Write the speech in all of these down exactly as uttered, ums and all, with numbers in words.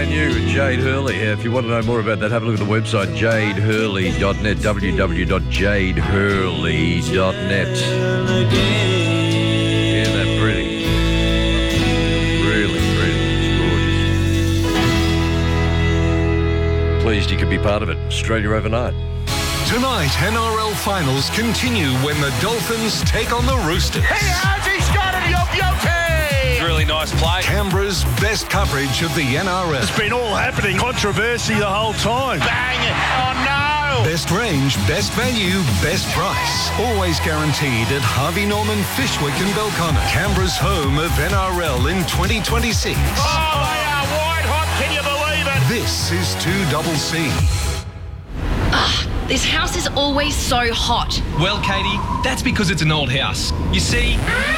brand new, Jade Hurley. If you want to know more about that, have a look at the website, jade hurley dot net, w w w dot jade hurley dot net. Isn't that pretty? Really pretty. It's gorgeous. Pleased you could be part of it. Australia Overnight. Tonight, N R L finals continue when the Dolphins take on the Roosters. He has, he's got it, Yop Yopi! Really nice play. Canberra's best coverage of the N R L. It's been all happening, controversy the whole time. Bang! Oh no! Best range, best value, best price. Always guaranteed at Harvey Norman, Fishwick and Belconnen. Canberra's home of N R L in twenty twenty-six. Oh, they are white hot, can you believe it? This is two double C. Ah, this house is always so hot. Well, Katie, that's because it's an old house. You see...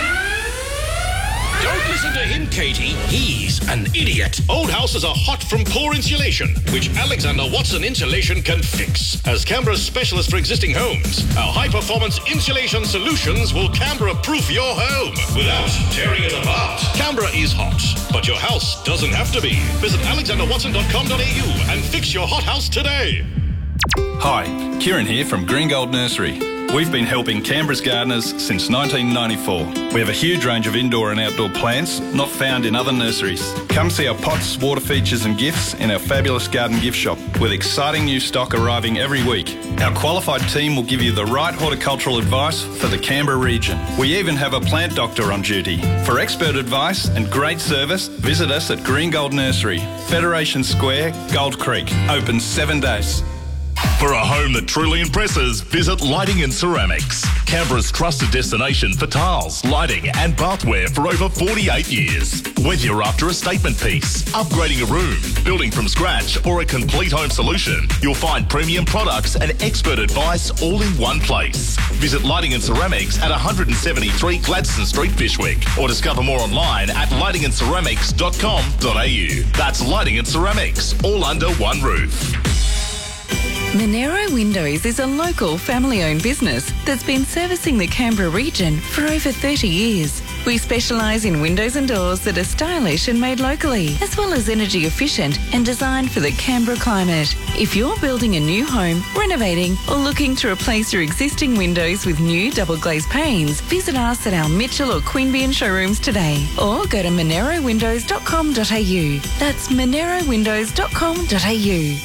Don't listen to him, Katie. He's an idiot. Old houses are hot from poor insulation, which Alexander Watson Insulation can fix. As Canberra's specialist for existing homes, our high-performance insulation solutions will Canberra-proof your home without tearing it apart. Canberra is hot, but your house doesn't have to be. Visit alexander watson dot com dot a u and fix your hot house today. Hi, Kieran here from Green Gold Nursery. We've been helping Canberra's gardeners since nineteen ninety-four. We have a huge range of indoor and outdoor plants not found in other nurseries. Come see our pots, water features and gifts in our fabulous garden gift shop with exciting new stock arriving every week. Our qualified team will give you the right horticultural advice for the Canberra region. We even have a plant doctor on duty. For expert advice and great service, visit us at Green Gold Nursery, Federation Square, Gold Creek. Open seven days. For a home that truly impresses, visit Lighting and Ceramics. Canberra's trusted destination for tiles, lighting and bathware for over forty-eight years. Whether you're after a statement piece, upgrading a room, building from scratch or a complete home solution, you'll find premium products and expert advice all in one place. Visit Lighting and Ceramics at one seventy-three Gladstone Street, Fishwick, or discover more online at lighting and ceramics dot com dot a u. That's Lighting and Ceramics, all under one roof. Monero Windows is a local family-owned business that's been servicing the Canberra region for over thirty years. We specialise in windows and doors that are stylish and made locally, as well as energy efficient and designed for the Canberra climate. If you're building a new home, renovating or looking to replace your existing windows with new double glazed panes, visit us at our Mitchell or Queanbeyan showrooms today or go to monero windows dot com dot a u. That's monero windows dot com dot a u.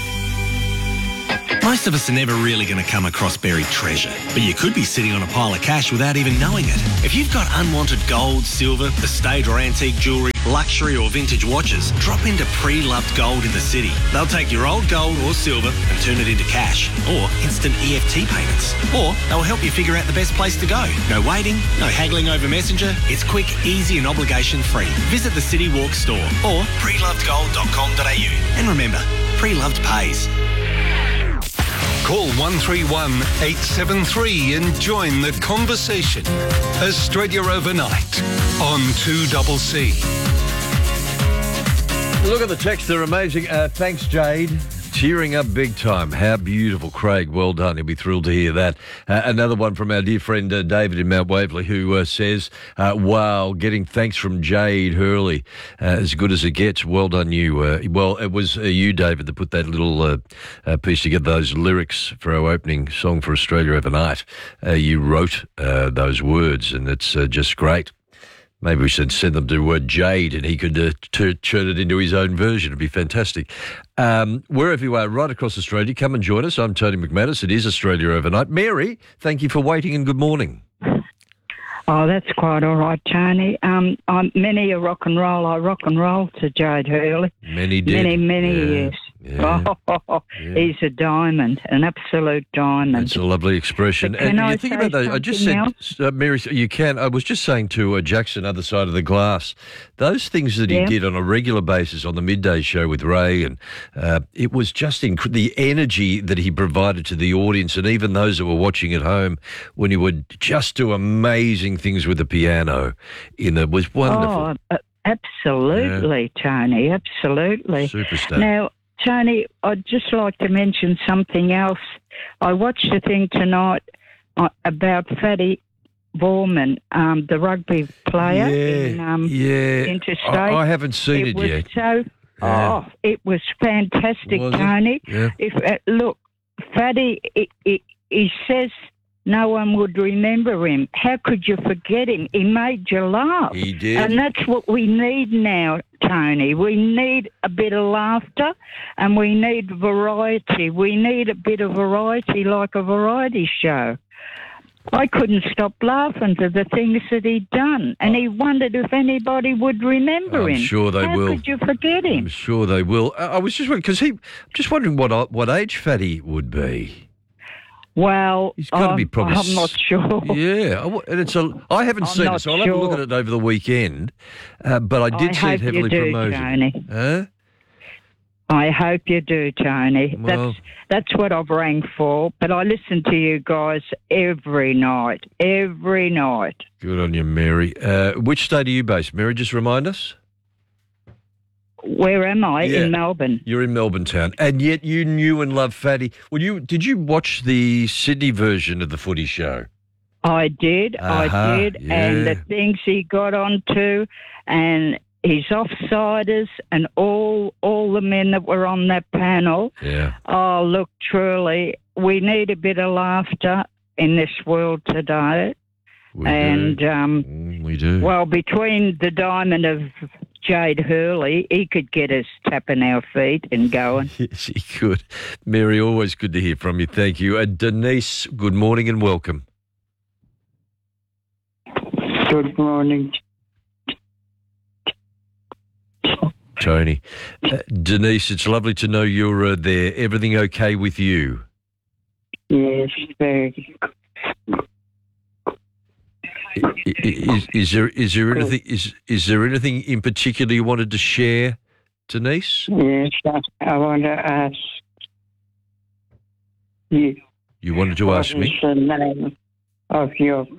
Most of us are never really going to come across buried treasure, but you could be sitting on a pile of cash without even knowing it. If you've got unwanted gold, silver, estate or antique jewellery, luxury or vintage watches, drop into Pre-Loved Gold in the city. They'll take your old gold or silver and turn it into cash or instant E F T payments. Or they'll help you figure out the best place to go. No waiting, no haggling over Messenger. It's quick, easy and obligation-free. Visit the City Walk store or pre loved gold dot com dot a u. And remember, Pre-Loved pays. Call one three one, eight seven three and join the conversation. Australia Overnight on two double C. Look at the text, they're amazing. Uh, thanks, Jade. Cheering up big time. How beautiful, Craig. Well done. He'll be thrilled to hear that. Uh, another one from our dear friend uh, David in Mount Waverley, who uh, says, uh, wow, getting thanks from Jade Hurley. Uh, as good as it gets. Well done, you. Uh, well, it was uh, you, David, that put that little uh, uh, piece together, those lyrics for our opening song for Australia Overnight. Uh, you wrote uh, those words, and it's uh, just great. Maybe we should send them to word Jade and he could uh, t- turn it into his own version. It'd be fantastic. Um, wherever you are, right across Australia, come and join us. I'm Tony McManus. It is Australia Overnight. Mary, thank you for waiting and good morning. Oh, that's quite all right, Tony. Um, I'm many a rock and roll. I rock and roll to Jade Hurley. Many did. Many, many yeah. years. Yeah. Oh, yeah. He's a diamond, an absolute diamond. That's a lovely expression. But can and I you think say about that. I just said, uh, Mary, you can. I was just saying to uh, Jackson, other side of the glass, those things that he yeah. did on a regular basis on the midday show with Ray, and uh, it was just inc- the energy that he provided to the audience, and even those that were watching at home, when he would just do amazing things with the piano, in it was wonderful. Oh, uh, absolutely, yeah. Tony, absolutely. Superstar. Now, Tony, I'd just like to mention something else. I watched a thing tonight uh, about Fatty Borman, um, the rugby player yeah, in um, yeah. Interstate. I, I haven't seen it. It was yet. So, Yeah. Oh, it was fantastic, Was it? Tony. Yeah. If uh, look, Fatty, it, it, he says no one would remember him. How could you forget him? He made you laugh. He did. And that's what we need now, Tony. We need a bit of laughter and we need variety. We need a bit of variety like a variety show. I couldn't stop laughing to the things that he'd done, and he wondered if anybody would remember I'm him. sure they How will. could you forget him? I'm sure they will. I, I was just wondering, because he, just wondering what what age Fatty would be. Well, He's got to be I'm- probably. I'm not sure. Yeah, I- and it's a. I haven't I'm seen it, not so I'll have a look sure. at it over the weekend. Uh, but I did I see it hope you heavily do, promoted. Tony. Huh? I hope you do, Tony. Well- that's that's what I've rang for. But I listen to you guys every night, every night. Good on you, Mary. Uh, which state are you based, Mary? Just remind us. Where am I? Yeah. In Melbourne. You're in Melbourne town, and yet you knew and loved Fatty. Well, you did you watch the Sydney version of the Footy Show? I did, Uh-huh, I did, and yeah. the things he got onto, and his offsiders, and all all the men that were on that panel. Yeah. Oh, look, truly, we need a bit of laughter in this world today. We and do. um, Mm, we do. well, between the diamond of Jade Hurley, he could get us tapping our feet and going. Yes, he could. Mary, always good to hear from you. Thank you. And Denise, good morning and welcome. Good morning. Tony. Uh, Denise, it's lovely to know you're uh, there. Everything okay with you? Yes, very I- i- Is, is there is there anything is is there anything in particular you wanted to share, Denise? Yes, I, I want to ask you. You wanted to ask What is me? the name of your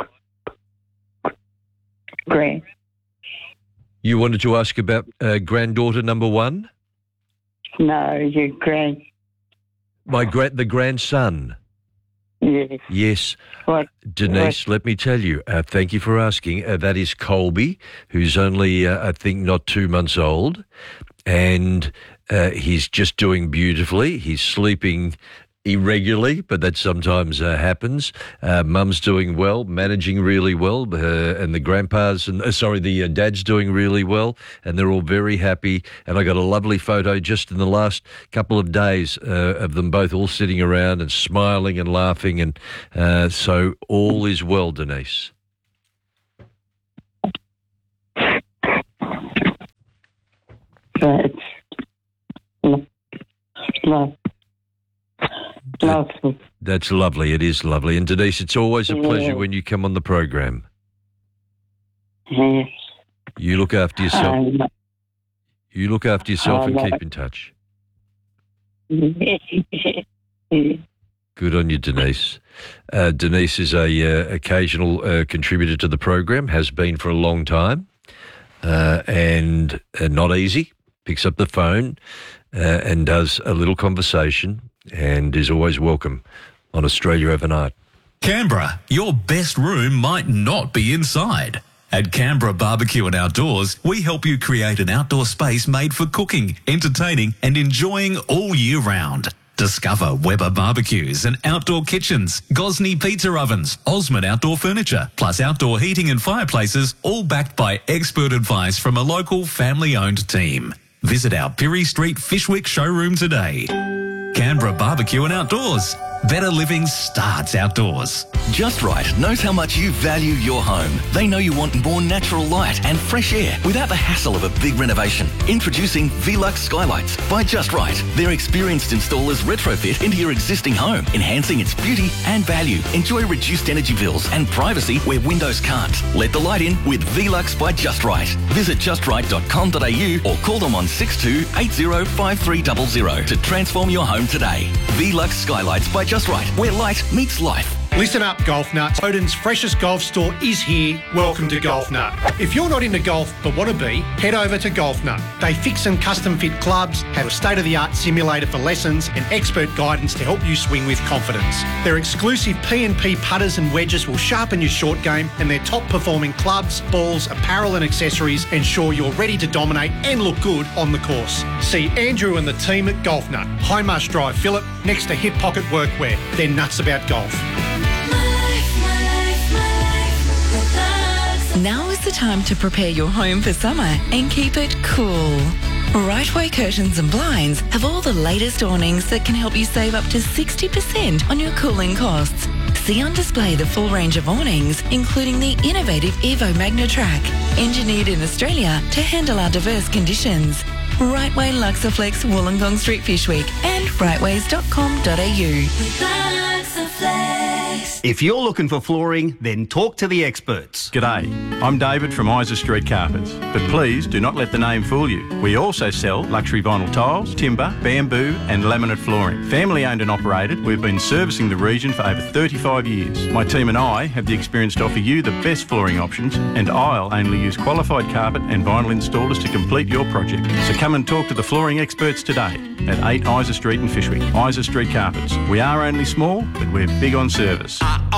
grand? You wanted to ask about uh, granddaughter number one? No, your grand. My grand the grandson. Yes. Yes. What? Denise, let me tell you, uh, thank you for asking. Uh, that is Colby, who's only, uh, I think, not two months old. And uh, he's just doing beautifully. He's sleeping irregularly, but that sometimes uh, happens. Uh, Mum's doing well, managing really well, uh, and the grandpa's, and uh, sorry, the uh, dad's doing really well, and they're all very happy. And I got a lovely photo just in the last couple of days uh, of them both all sitting around and smiling and laughing, and uh, so all is well, Denise. That's lo- lo- lovely. That's lovely. It is lovely. And Denise, it's always a pleasure Yeah. when you come on the program. Yes. You look after yourself. Um, You look after yourself and I keep in touch. yes. Good on you, Denise. Uh, Denise is a uh, occasional uh, contributor to the program, has been for a long time, uh, and uh, not easy. Picks up the phone uh, and does a little conversation, and is always welcome on Australia Overnight. Canberra, your best room might not be inside. At Canberra Barbecue and Outdoors, we help you create an outdoor space made for cooking, entertaining and enjoying all year round. Discover Weber barbecues and outdoor kitchens, Gosney pizza ovens, Osmond outdoor furniture, plus outdoor heating and fireplaces, all backed by expert advice from a local family-owned team. Visit our Pirie Street Fishwick showroom today. Canberra Barbecue and Outdoors. Better living starts outdoors. Just Right knows how much you value your home. They know you want more natural light and fresh air without the hassle of a big renovation. Introducing Velux Skylights by Just Right. Their experienced installers retrofit into your existing home, enhancing its beauty and value. Enjoy reduced energy bills and privacy where windows can't. Let the light in with Velux by Just Right. Visit just right dot com dot a u or call them on six two eight zero five three zero zero to transform your home today. Velux Skylights by Just Right, where light meets life. Listen up, Golf Nuts. Odin's freshest golf store is here. Welcome to Golf Nut. If you're not into golf but want to be, head over to Golf Nut. They fix and custom fit clubs, have a state-of-the-art simulator for lessons and expert guidance to help you swing with confidence. Their exclusive P and P putters and wedges will sharpen your short game, and their top-performing clubs, balls, apparel and accessories ensure you're ready to dominate and look good on the course. See Andrew and the team at Golf Nut, High Marsh Drive, Phillip, next to Hip Pocket Workwear. They're nuts about golf. Now is the time to prepare your home for summer and keep it cool. Rightway Curtains and Blinds have all the latest awnings that can help you save up to sixty percent on your cooling costs. See on display the full range of awnings, including the innovative Evo Magnatrack, engineered in Australia to handle our diverse conditions. Rightway Luxaflex, Wollongong Street, Fishwick, and rightways dot com dot a u. If you're looking for flooring, then talk to the experts. G'day, I'm David from Isa Street Carpets, but please do not let the name fool you. We also sell luxury vinyl tiles, timber, bamboo and laminate flooring. Family owned and operated, we've been servicing the region for over thirty-five years. My team and I have the experience to offer you the best flooring options, and I'll only use qualified carpet and vinyl installers to complete your project. So come and talk to the flooring experts today at eight Isa Street in Fishwick. Isa Street Carpets. We are only small, but we're big on service.